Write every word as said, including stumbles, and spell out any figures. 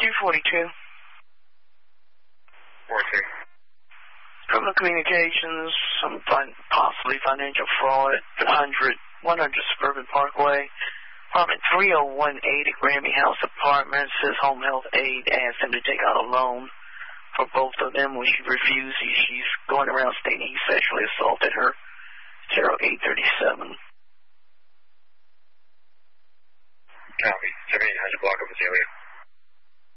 two forty-two. forty-two. Criminal communications, some fin- possibly financial fraud at one hundred, one hundred Suburban Parkway. Apartment three oh one eight at Grammy House Apartments. Says Home Health Aid asked him to take out a loan for both of them. When she refused, he, she's going around stating he sexually assaulted her. zero eight thirty-seven. Copy. seventy-eight hundred block of Azalea.